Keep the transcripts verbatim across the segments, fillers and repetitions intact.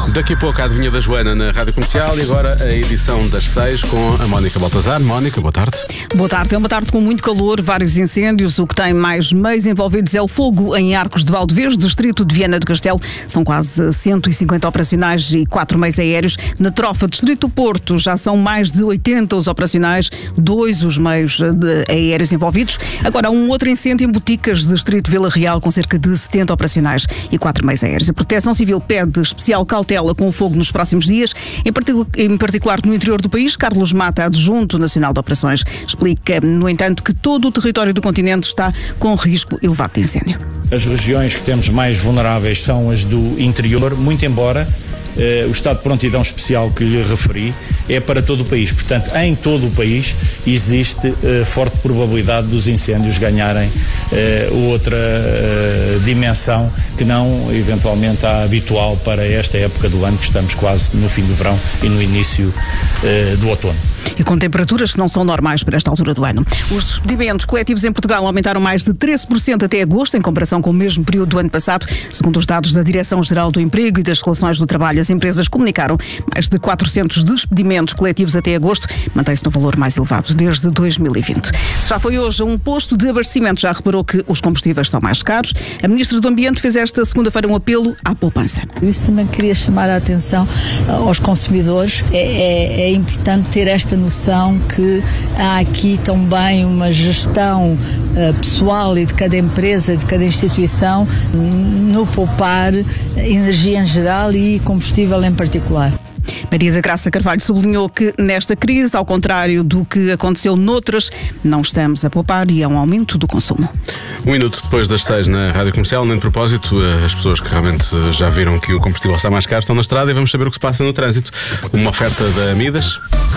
Daqui a pouco a adivinha da Joana na Rádio Comercial e agora a edição das seis com a Mónica Baltazar. Mónica, boa tarde. Boa tarde. É uma tarde com muito calor, vários incêndios. O que tem mais meios envolvidos é o fogo em Arcos de Valdevez, distrito de Viana do Castelo. São quase cento e cinquenta operacionais e quatro meios aéreos. Na Trofa, distrito do Porto, já são mais de oitenta os operacionais, dois os meios de aéreos envolvidos. Agora, há um outro incêndio em Boticas, distrito de Vila Real, com cerca de setenta operacionais e quatro meios aéreos. A Proteção Civil pede especial cautela com o fogo nos próximos dias, em, partic- em particular no interior do país. Carlos Mata, adjunto nacional de operações, explica, no entanto, que todo o território do continente está com risco elevado de incêndio. As regiões que temos mais vulneráveis são as do interior, muito embora eh, o estado de prontidão especial que lhe referi é para todo o país. Portanto, em todo o país existe eh, forte probabilidade dos incêndios ganharem eh, outra eh, dimensão que não, eventualmente, a habitual para esta época do ano, que estamos quase no fim do verão e no início eh, do outono. E com temperaturas que não são normais para esta altura do ano. Os despedimentos coletivos em Portugal aumentaram mais de treze por cento até agosto, em comparação com o mesmo período do ano passado. Segundo os dados da Direção-Geral do Emprego e das Relações do Trabalho, as empresas comunicaram mais de quatrocentos despedimentos coletivos até agosto. Mantém-se no valor mais elevado desde dois mil e vinte. Já foi hoje a um posto de abastecimento, já reparou que os combustíveis estão mais caros. A Ministra do Ambiente fez esta segunda-feira um apelo à poupança. Isso também queria chamar a atenção aos consumidores. É, é, é importante ter esta noção que há aqui também uma gestão uh, pessoal e de cada empresa, de cada instituição, no poupar energia em geral e combustível em particular. Maria da Graça Carvalho sublinhou que nesta crise, ao contrário do que aconteceu noutras, não estamos a poupar e é um aumento do consumo. Um minuto depois das seis na Rádio Comercial, nem de propósito, as pessoas que realmente já viram que o combustível está mais caro estão na estrada e vamos saber o que se passa no trânsito. Uma oferta da Midas.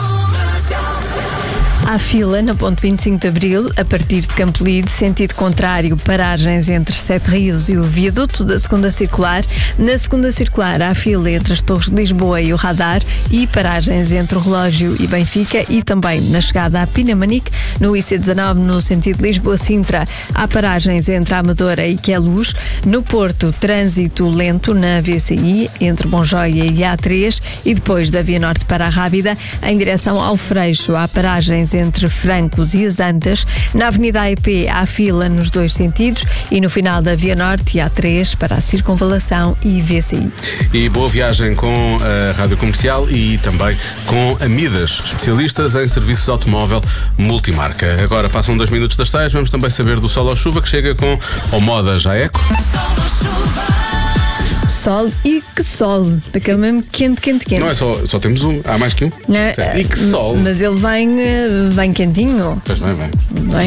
Há fila na ponte vinte e cinco de Abril, a partir de Campolide, sentido contrário, paragens entre Sete Rios e o viaduto da segunda circular. Na segunda circular há fila entre as Torres de Lisboa e o Radar e paragens entre o Relógio e Benfica e também na chegada à Pinamanique. No I C dezanove, no sentido Lisboa-Sintra, há paragens entre a Amadora e Queluz. No Porto, trânsito lento na V C I, entre Monjoia e A três e depois da Via Norte para a Rábida, em direção ao Freixo, há paragens entre Francos e as Antas. Na Avenida A E P há fila nos dois sentidos e no final da Via Norte há três para a Circunvalação e V C I. E boa viagem com a Rádio Comercial e também com a Midas, especialistas em serviços de automóvel multimarca. Agora passam dois minutos das seis, vamos também saber do Sol ou Chuva, que chega com o Moda Jaeco. Sol e que sol, daquele mesmo quente, quente, quente. Não é só, só temos um, há mais que um. É, E que sol. Mas ele vem, vem quentinho. Pois bem, bem. Bem.